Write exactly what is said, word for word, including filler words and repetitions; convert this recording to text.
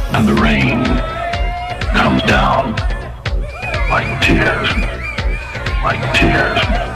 and the rain comes down like tears, like tears.